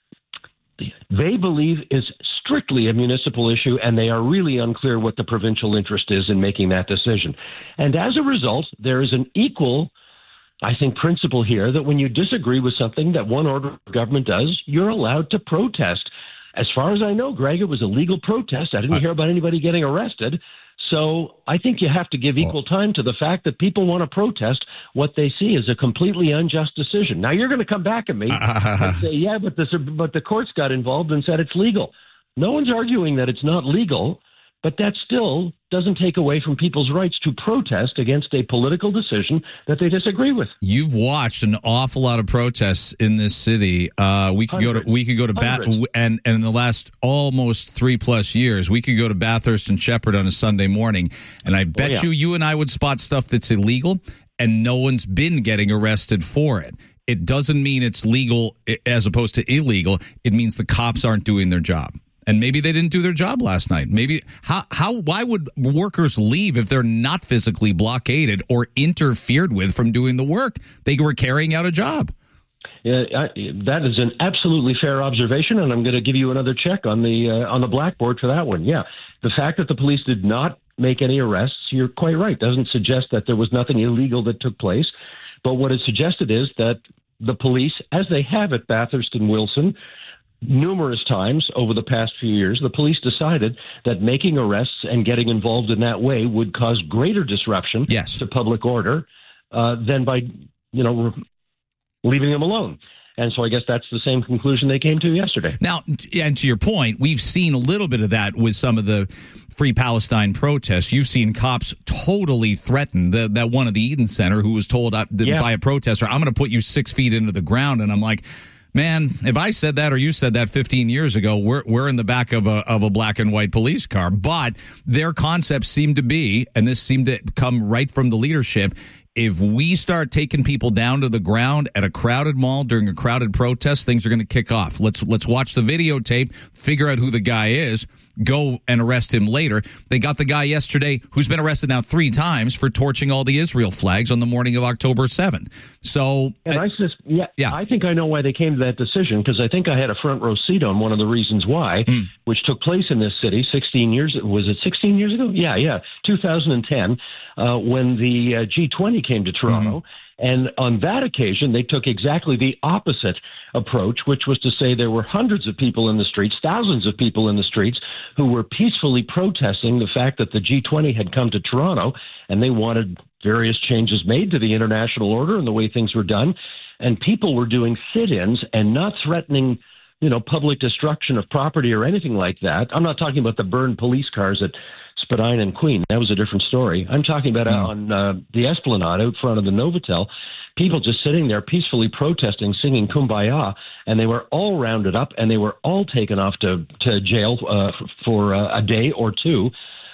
Speaker 8: they believe is strictly a municipal issue, and they are really unclear what the provincial interest is in making that decision. And as a result, there is an equal, I think, principle here that when you disagree with something that one order of government does, you're allowed to protest. As far as I know, Greg, it was a legal protest. I didn't uh, hear about anybody getting arrested. So I think you have to give equal time to the fact that people want to protest what they see as a completely unjust decision. Now, you're going to come back at me uh, and say, yeah, but, this, but the courts got involved and said it's legal. No one's arguing that it's not legal, but that still doesn't take away from people's rights to protest against a political decision that they disagree with.
Speaker 1: You've watched an awful lot of protests in this city. Uh, we could Hundreds. go to we could go to Bath, and and in the last almost three plus years, we could go to Bathurst and Shepherd on a Sunday morning, and I bet oh, yeah. you you and I would spot stuff that's illegal, and no one's been getting arrested for it. It doesn't mean it's legal as opposed to illegal. It means the cops aren't doing their job. And maybe they didn't do their job last night. Maybe how how why would workers leave if they're not physically blockaded or interfered with from doing the work? They were carrying out a job.
Speaker 8: Yeah, I, that is an absolutely fair observation, and I'm going to give you another check on the uh, on the blackboard for that one. Yeah, the fact that the police did not make any arrests, you're quite right, doesn't suggest that there was nothing illegal that took place. But what is suggested is that the police, as they have at Bathurst and Wilson, numerous times over the past few years, the police decided that making arrests and getting involved in that way would cause greater disruption
Speaker 1: yes.
Speaker 8: to public order uh, than by, you know, leaving them alone. And so I guess that's the same conclusion they came to yesterday.
Speaker 1: Now, and to your point, we've seen a little bit of that with some of the Free Palestine protests. You've seen cops totally threaten the, that one at the Eden Center who was told uh,
Speaker 8: yeah.
Speaker 1: by a protester, I'm going to put you six feet into the ground. And I'm like, man, if I said that or you said that fifteen years ago, we're we're in the back of a of a black and white police car. But their concepts seem to be, and this seemed to come right from the leadership, if we start taking people down to the ground at a crowded mall during a crowded protest, things are going to kick off. Let's let's watch the videotape, figure out who the guy is, go and arrest him later. They got the guy yesterday who's been arrested now three times for torching all the Israel flags on the morning of October seventh. So,
Speaker 8: and I, I just, yeah, yeah, I think I know why they came to that decision, because I think I had a front row seat on one of the reasons why, mm. which took place in this city sixteen years. Was it sixteen years ago? Yeah, yeah, two thousand ten, uh, when the uh, G twenty came to Toronto. Mm-hmm. And on that occasion, they took exactly the opposite approach, which was to say there were hundreds of people in the streets, thousands of people in the streets, who were peacefully protesting the fact that the G twenty had come to Toronto, and they wanted various changes made to the international order and the way things were done. And people were doing sit-ins and not threatening, you know, public destruction of property or anything like that. I'm not talking about the burned police cars at Spadina and Queen. That was a different story. I'm talking about mm. on uh, the Esplanade out front of the Novotel, people just sitting there peacefully protesting, singing Kumbaya, and they were all rounded up and they were all taken off to, to jail uh, for uh, a day or two.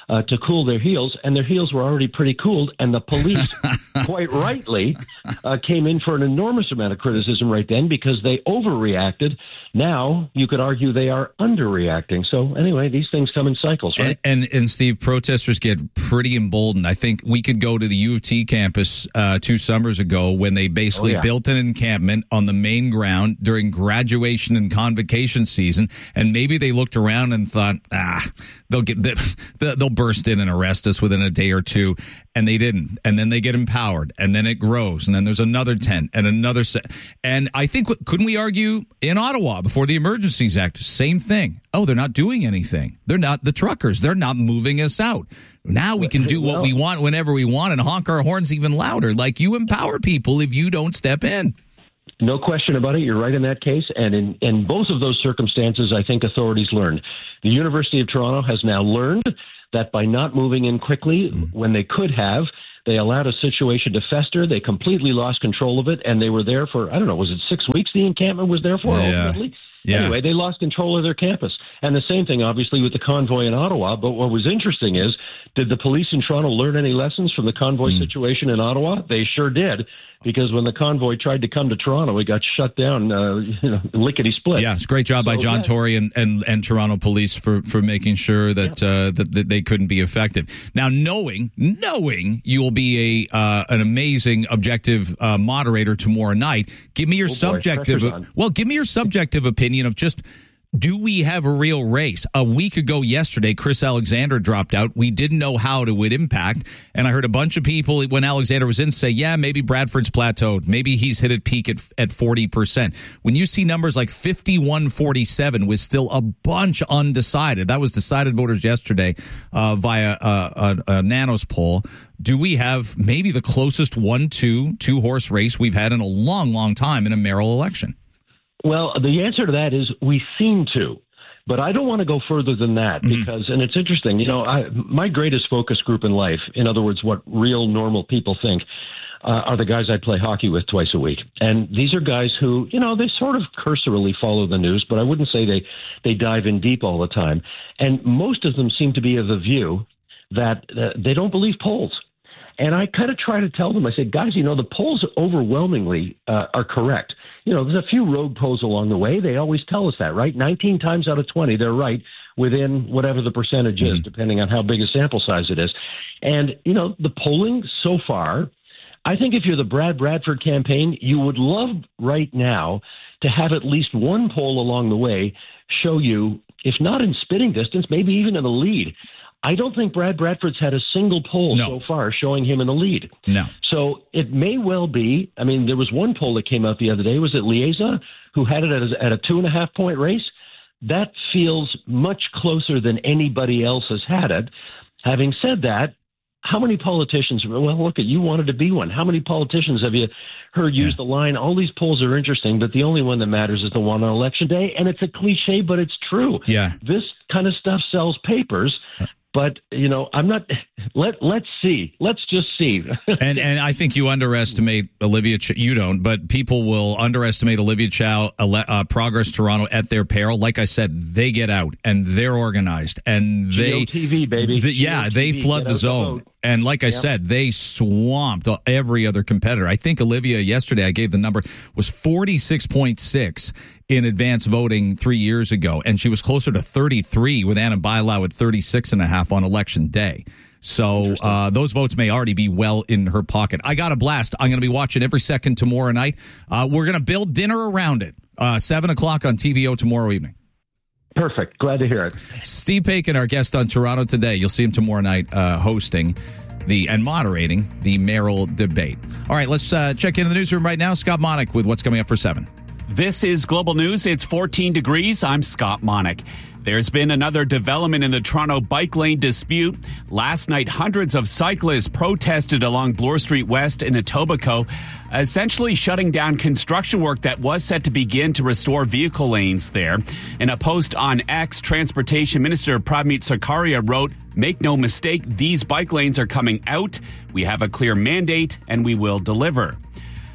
Speaker 8: uh, to cool their heels, and their heels were already pretty cooled, and the police, quite rightly, uh, came in for an enormous amount of criticism right then because they overreacted. Now, you could argue they are underreacting. So anyway, these things come in cycles, right?
Speaker 1: And, and, and Steve, protesters get pretty emboldened. I think we could go to the U of T campus uh, two summers ago when they basically oh, yeah. built an encampment on the main ground during graduation and convocation season, and maybe they looked around and thought, ah, they'll get they'll burst in and arrest us within a day or two, and they didn't. And then they get empowered, and then it grows, and then there's another tent and another set. And I think, couldn't we argue in Ottawa before the Emergencies Act, same thing? Oh, they're not doing anything. They're not the truckers. They're not moving us out. Now we can do what we want whenever we want and honk our horns even louder. Like, you empower people if you don't step in.
Speaker 8: No question about it. You're right in that case. And in, in both of those circumstances, I think authorities learned. The University of Toronto has now learned that by not moving in quickly mm. when they could have, they allowed a situation to fester. They completely lost control of it, and they were there for, I don't know, was it six weeks the encampment was there for
Speaker 1: yeah.
Speaker 8: ultimately?
Speaker 1: Yeah.
Speaker 8: Anyway, they lost control of their campus. And the same thing, obviously, with the convoy in Ottawa. But what was interesting is, did the police in Toronto learn any lessons from the convoy mm. situation in Ottawa? They sure did, because when the convoy tried to come to Toronto, it got shut down, uh, you know, lickety-split.
Speaker 1: Yeah, it's a great job by
Speaker 8: so,
Speaker 1: John
Speaker 8: yeah.
Speaker 1: Tory and, and, and Toronto police for, for making sure that, yeah. uh, that that they couldn't be effective. Now, knowing knowing you will be a uh, an amazing objective uh, moderator tomorrow night, give me your
Speaker 8: oh
Speaker 1: subjective
Speaker 8: boy,
Speaker 1: well, give me your subjective opinion of just, do we have a real race? A week ago yesterday, Chris Alexander dropped out. We didn't know how it would impact. And I heard a bunch of people when Alexander was in say, yeah, maybe Bradford's plateaued. Maybe he's hit a peak at, at forty percent. When you see numbers like fifty-one forty-seven with still a bunch undecided, that was decided voters yesterday uh, via uh, a, a Nanos poll. Do we have maybe the closest one two, two horse race we've had in a long, long time in a mayoral election?
Speaker 8: Well, the answer to that is we seem to, but I don't want to go further than that mm-hmm. because, and it's interesting, you know, I, my greatest focus group in life, in other words, what real normal people think, uh, are the guys I play hockey with twice a week. And these are guys who, you know, they sort of cursorily follow the news, but I wouldn't say they, they dive in deep all the time. And most of them seem to be of the view that uh, they don't believe polls. And I kind of try to tell them, I say, guys, you know, the polls overwhelmingly uh, are correct. You know, there's a few rogue polls along the way. They always tell us that, right? nineteen times out of twenty, they're right within whatever the percentage is, mm-hmm. depending on how big a sample size it is. And, you know, the polling so far, I think if you're the Brad Bradford campaign, you would love right now to have at least one poll along the way show you, if not in spitting distance, maybe even in the lead. I don't think Brad Bradford's had a single poll
Speaker 1: no.
Speaker 8: so far showing him in the lead.
Speaker 1: No.
Speaker 8: So it may well be, I mean, there was one poll that came out the other day. Was it Liesa, who had it at a, at a two and a half point race? That feels much closer than anybody else has had it. Having said that, how many politicians, well, look, at you wanted to be one. How many politicians have you heard use yeah. the line, all these polls are interesting, but the only one that matters is the one on election day? And it's a cliche, but it's true.
Speaker 1: Yeah.
Speaker 8: This kind of stuff sells papers. But, you know, I'm not let let's see. Let's just see.
Speaker 1: and and I think you underestimate Olivia Ch- you don't, but people will underestimate Olivia Chow, uh, Progress Toronto at their peril. Like I said, they get out and they're organized and they
Speaker 8: G O T V, baby.
Speaker 1: The, yeah,
Speaker 8: G O T V,
Speaker 1: they flood the zone. The and like I yep. said, they swamped every other competitor. I think Olivia yesterday, I gave the number, was forty-six point six in advance voting three years ago. And she was closer to thirty-three with Anna Bailau at thirty-six and a half on election day. So uh, those votes may already be well in her pocket. I got a blast. I'm going to be watching every second tomorrow night. Uh, we're going to build dinner around it. Uh, seven o'clock on T V O tomorrow evening.
Speaker 8: Perfect. Glad to hear it.
Speaker 1: Steve Paikin, our guest on Toronto Today. You'll see him tomorrow night uh, hosting the and moderating the mayoral debate. All right, let's uh, check into the newsroom right now. Scott Monick with what's coming up for seven.
Speaker 21: This is Global News. It's fourteen degrees. I'm Scott Monick. There's been another development in the Toronto bike lane dispute. Last night, hundreds of cyclists protested along Bloor Street West in Etobicoke, essentially shutting down construction work that was set to begin to restore vehicle lanes there. In a post on X, Transportation Minister Pramit Sarkaria wrote, "Make no mistake, these bike lanes are coming out. We have a clear mandate and we will deliver."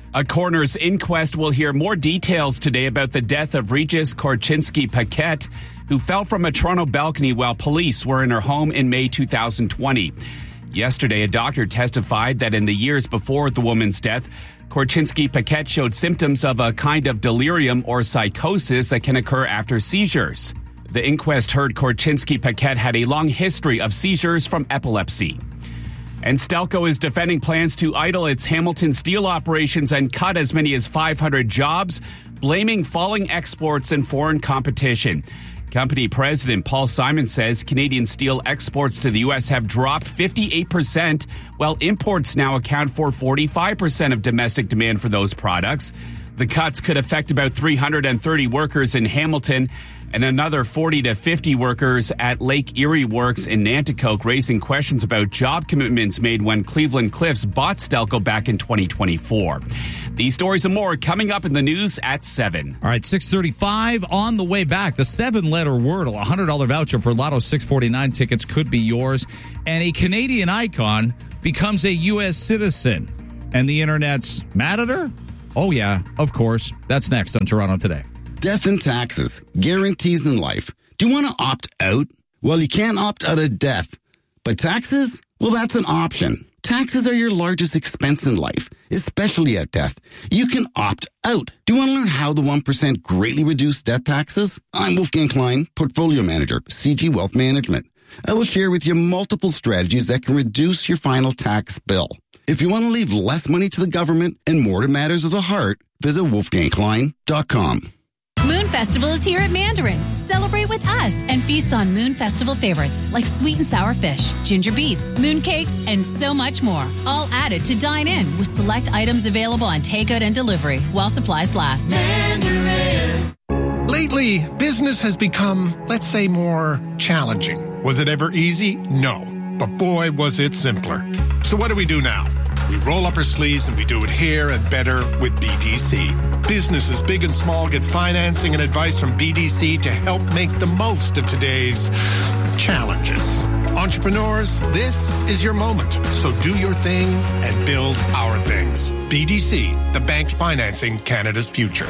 Speaker 21: A coroner's inquest will hear more details today about the death of Regis Korchinski-Paquette, who fell from a Toronto balcony while police were in her home in May two thousand twenty. Yesterday, a doctor testified that in the years before the woman's death, Korchinski-Paquette showed symptoms of a kind of delirium or psychosis that can occur after seizures. The inquest heard Korchinski-Paquette had a long history of seizures from epilepsy. And Stelco is defending plans to idle its Hamilton steel operations and cut as many as five hundred jobs, blaming falling exports and foreign competition. Company President Paul Simon says Canadian steel exports to the U S have dropped fifty-eight percent, while imports now account for forty-five percent of domestic demand for those products. The cuts could affect about three hundred thirty workers in Hamilton and another forty to fifty workers at Lake Erie Works in Nanticoke, raising questions about job commitments made when Cleveland Cliffs bought Stelco back in twenty twenty-four. These stories and more coming up in the news at seven.
Speaker 1: All right, six thirty-five on the way back. The seven-letter Wordle, a one hundred dollars voucher for Lotto six forty-nine tickets could be yours. And a Canadian icon becomes a U S citizen. And the internet's mad at her? Oh, yeah, of course. That's next on Toronto Today.
Speaker 9: Death and taxes, guarantees in life. Do you want to opt out? Well, you can't opt out of death. But taxes? Well, that's an option. Taxes are your largest expense in life, especially at death. You can opt out. Do you want to learn how the one percent greatly reduced death taxes? I'm Wolfgang Klein, Portfolio Manager, C G Wealth Management. I will share with you multiple strategies that can reduce your final tax bill. If you want to leave less money to the government and more to matters of the heart, visit wolfgang klein dot com.
Speaker 10: Moon Festival is here at Mandarin. Celebrate with us and feast on Moon Festival favorites like sweet and sour fish, ginger beef, moon cakes, and so much more. All added to dine in with select items available on takeout and delivery while supplies last.
Speaker 11: Mandarin. Lately, business has become, let's say, more challenging. Was it ever easy? No. But boy, was it simpler. So what do we do now? We roll up our sleeves and we do it here and better with B D C. Businesses big and small get financing and advice from B D C to help make the most of today's challenges. Entrepreneurs, this is your moment. So do your thing and build our things. B D C, the bank financing Canada's future.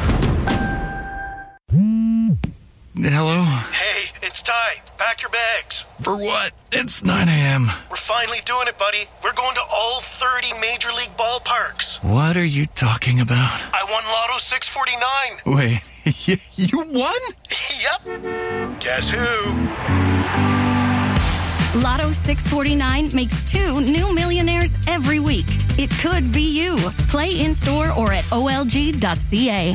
Speaker 13: Hello?
Speaker 15: Hey, it's Ty. Pack your bags.
Speaker 13: For what? It's nine a.m.
Speaker 15: We're finally doing it, buddy. We're going to all thirty Major League ballparks.
Speaker 13: What are you talking about?
Speaker 15: I won Lotto six forty-nine.
Speaker 13: Wait, you won?
Speaker 15: Yep. Guess who?
Speaker 10: Lotto six forty-nine makes two new millionaires every week. It could be you. Play in-store or at O L G dot C A.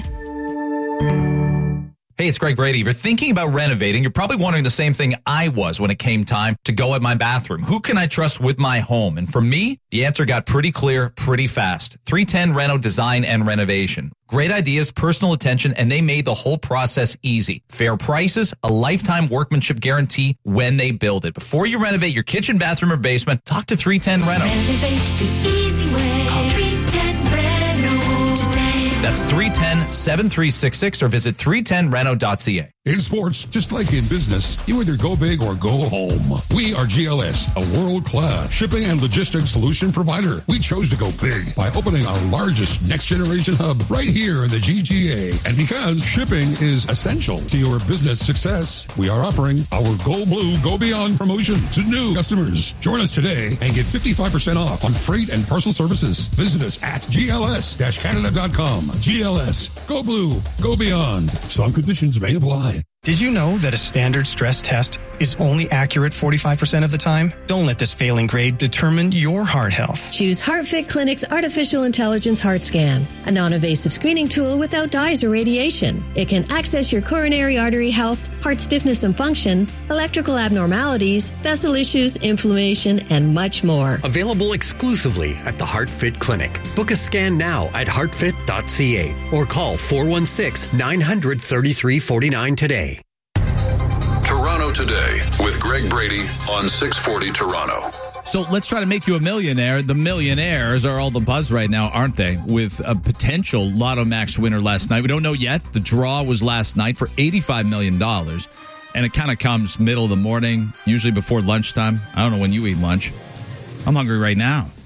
Speaker 18: Hey, it's Greg Brady. If you're thinking about renovating, you're probably wondering the same thing I was when it came time to go at my bathroom. Who can I trust with my home? And for me, the answer got pretty clear pretty fast. three ten Reno Design and Renovation. Great ideas, personal attention, and they made the whole process easy. Fair prices, a lifetime workmanship guarantee when they build it. Before you renovate your kitchen, bathroom, or basement, talk to three ten Reno.
Speaker 17: Renovate the easy way. Call three ten Reno today.
Speaker 18: That's three one zero, seven three six six or visit three ten reno dot c a.
Speaker 19: In sports, just like in business, you either go big or go home. We are G L S, a world-class shipping and logistics solution provider. We chose to go big by opening our largest next-generation hub right here in the G T A. And because shipping is essential to your business success, we are offering our Go Blue, Go Beyond promotion to new customers. Join us today and get fifty-five percent off on freight and parcel services. Visit us at G L S Canada dot com. G L S, Go Blue, Go Beyond. Some conditions may apply.
Speaker 7: Did you know that a standard stress test is only accurate forty-five percent of the time? Don't let this failing grade determine your heart health.
Speaker 28: Choose HeartFit Clinic's Artificial Intelligence Heart Scan, a non-invasive screening tool without dyes or radiation. It can access your coronary artery health, heart stiffness and function, electrical abnormalities, vessel issues, inflammation, and much more.
Speaker 29: Available exclusively at the HeartFit Clinic. Book a scan now at heart fit dot c a or call four one six, nine hundred, thirty-three forty-nine today.
Speaker 30: Toronto Today with Greg Brady on six forty Toronto.
Speaker 1: So let's try to make you a millionaire. The millionaires are all the buzz right now, aren't they? With a potential Lotto Max winner last night. We don't know yet. The draw was last night for eighty-five million dollars. And it kind of comes middle of the morning, usually before lunchtime. I don't know when you eat lunch. I'm hungry right now.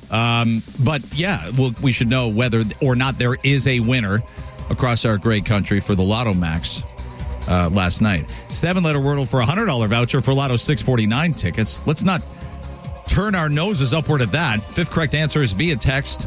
Speaker 1: Um, but yeah, we'll, we should know whether or not there is a winner across our great country for the Lotto Max uh, last night. Seven-letter Wordle for a one hundred dollars voucher for Lotto six forty-nine tickets. Let's not turn our noses upward at that. Fifth correct answer is via text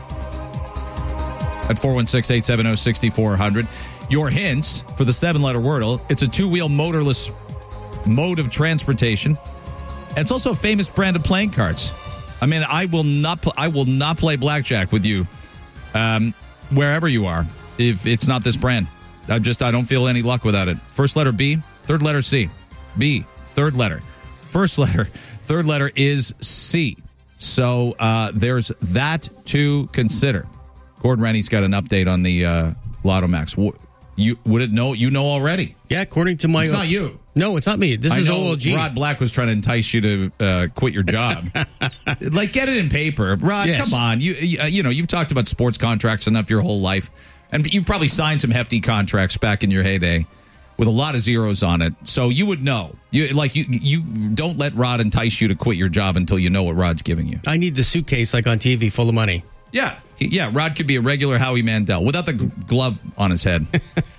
Speaker 1: at four one six, eight seven zero, six four zero zero. Your hints for the seven-letter Wordle: it's a two-wheel motorless mode of transportation. And it's also a famous brand of playing cards. I mean, I will not. Pl- I will not play blackjack with you, um, wherever you are, if it's not this brand. I just I don't feel any luck without it. First letter B, third letter C. B, third letter. First letter, third letter is C. So uh, there's that to consider. Gordon Rennie's got an update on the uh, Lotto Max. You would it know? You know already?
Speaker 2: Yeah, according to my.
Speaker 1: It's not you.
Speaker 2: No, it's not me. This
Speaker 1: I
Speaker 2: is
Speaker 1: know
Speaker 2: O L G.
Speaker 1: Rod Black was trying to entice you to uh, quit your job. Like, get it in paper, Rod.
Speaker 2: Yes.
Speaker 1: Come on, you you, uh, you know you've talked about sports contracts enough your whole life, and you've probably signed some hefty contracts back in your heyday with a lot of zeros on it. So you would know. You like you you don't let Rod entice you to quit your job until you know what Rod's giving you.
Speaker 2: I need the suitcase like on T V, full of money.
Speaker 1: Yeah, he, yeah. Rod could be a regular Howie Mandel without the g- glove on his head.